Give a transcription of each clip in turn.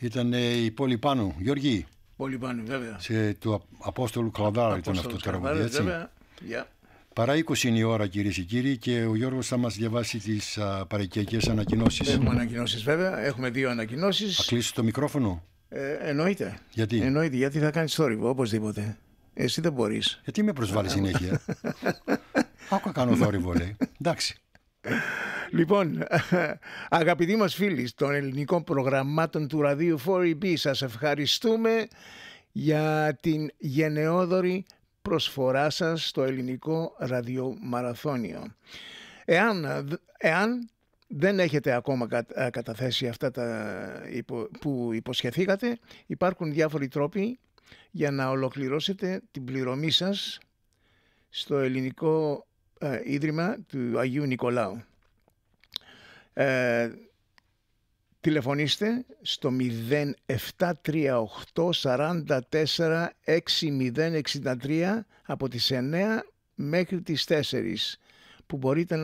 Ήταν η πόλη πάνω, Γιώργη. Πόλη πάνω, βέβαια. Του Απόστολου Κλαδάρα ήταν αυτό το τραγούδι, έτσι. Βέβαια. Yeah. Παρά 20 είναι η ώρα, κυρίες και κύριοι, και ο Γιώργος θα μας διαβάσει τις παροικιακές ανακοινώσεις. Έχουμε ανακοινώσεις, βέβαια. Έχουμε 2 ανακοινώσεις. Θα κλείσεις το μικρόφωνο. Εννοείται. Γιατί? Εννοείται, γιατί θα κάνεις θόρυβο, οπωσδήποτε. Εσύ δεν μπορείς. Γιατί με προσβάλλεις συνέχεια? Άκουα κάνω θόρυβο, λέει. Εντάξει. Λοιπόν, αγαπητοί μας φίλοι των ελληνικών προγραμμάτων του ραδίου 4EB, σας ευχαριστούμε για την γενναιόδορη προσφορά σας στο ελληνικό ραδιομαραθώνιο. Εάν δεν έχετε ακόμα καταθέσει αυτά που υποσχεθήκατε, υπάρχουν διάφοροι τρόποι για να ολοκληρώσετε την πληρωμή σας στο ελληνικό Ίδρυμα του Αγίου Νικολάου. Τηλεφωνήστε στο 0738 44 6063 από τις 9 μέχρι τις 4, που μπορείτε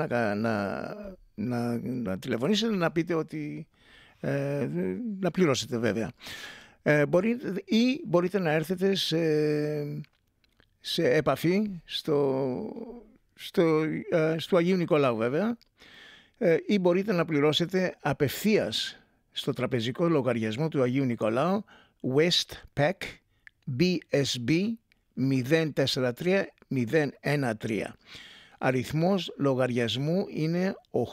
να τηλεφωνήσετε, να πείτε ότι να πληρώσετε, βέβαια. Μπορείτε να έρθετε σε επαφή στο Αγίου Νικολάου, βέβαια, ή μπορείτε να πληρώσετε απευθείας στο τραπεζικό λογαριασμό του Αγίου Νικολάου Westpac BSB 043013. Αριθμός λογαριασμού είναι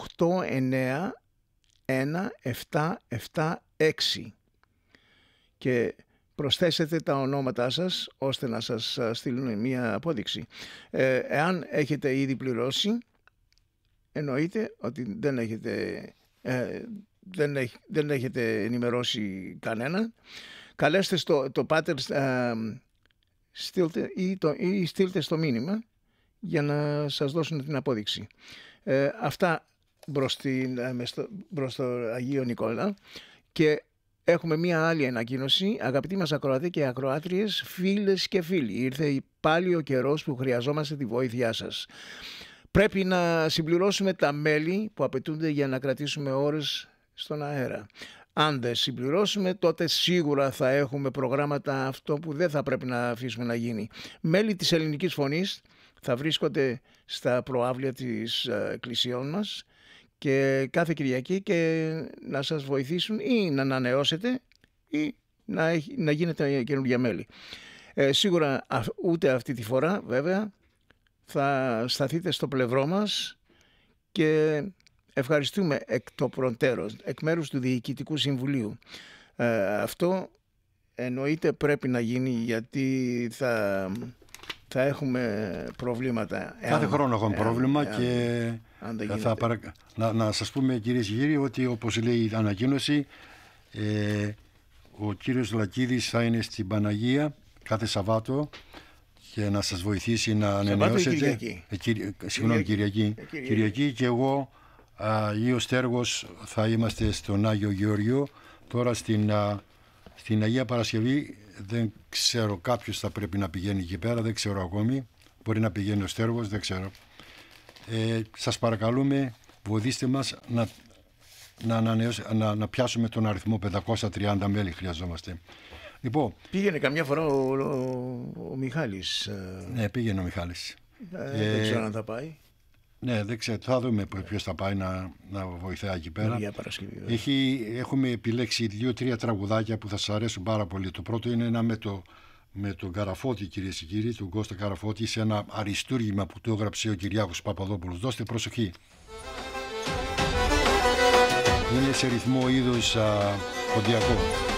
891776 και προσθέσετε τα ονόματά σας ώστε να σας στείλουν μια απόδειξη. Εάν έχετε ήδη πληρώσει, εννοείται ότι δεν έχετε ενημερώσει κανέναν. Καλέστε το πάτερ ή στείλτε στο μήνυμα για να σας δώσουν την απόδειξη. Αυτά προς το Αγίο Νικόλα. Και έχουμε μία άλλη ανακοίνωση. Αγαπητοί μας ακροατές και ακροάτριες, φίλες και φίλοι, ήρθε πάλι ο καιρός που χρειαζόμαστε τη βοήθειά σας. Πρέπει να συμπληρώσουμε τα μέλη που απαιτούνται για να κρατήσουμε ώρες στον αέρα. Αν δεν συμπληρώσουμε, τότε σίγουρα θα έχουμε προγράμματα αυτό που δεν θα πρέπει να αφήσουμε να γίνει. Μέλη της Ελληνικής Φωνής θα βρίσκονται στα προαύλια της εκκλησιών μας και κάθε Κυριακή και να σας βοηθήσουν ή να ανανεώσετε ή να γίνετε καινούργια μέλη. Σίγουρα ούτε αυτή τη φορά, βέβαια, θα σταθείτε στο πλευρό μας και ευχαριστούμε εκ το προτέρων, εκ μέρους του Διοικητικού Συμβουλίου. Αυτό εννοείται πρέπει να γίνει, γιατί θα έχουμε προβλήματα. Κάθε χρόνο έχουμε πρόβλημα και να σας πούμε, κυρίες και κύριοι, ότι όπως λέει η ανακοίνωση, ο κύριος Λακίδης θα είναι στην Παναγία κάθε Σαββάτο και να σας βοηθήσει να ανανεώσετε. Κυριακή, και εγώ ή ο Στέργος θα είμαστε στον Άγιο Γεωργίο. Τώρα στην Αγία Παρασκευή δεν ξέρω, κάποιος θα πρέπει να πηγαίνει εκεί πέρα, δεν ξέρω ακόμη. Μπορεί να πηγαίνει ο Στέργος, δεν ξέρω. Σας παρακαλούμε, βοηθήστε μας να πιάσουμε τον αριθμό 530 μέλη χρειαζόμαστε. Λοιπόν, πήγαινε καμιά φορά ο Μιχάλης. Ναι, πήγαινε ο Μιχάλης. Δεν ξέρω αν θα πάει. Ναι, δεν ξέρω, θα δούμε ποιος θα πάει να βοηθάει εκεί πέρα. Έχουμε επιλέξει 2-3 τραγουδάκια που θα σας αρέσουν πάρα πολύ. Το πρώτο είναι ένα με τον Καραφώτη, κυρίες και κύριοι, τον Κώστα Καραφώτη, σε ένα αριστούργημα που το έγραψε ο Κυριάκος Παπαδόπουλος. Δώστε προσοχή. Είναι σε ρυθμό είδους ποντιακό.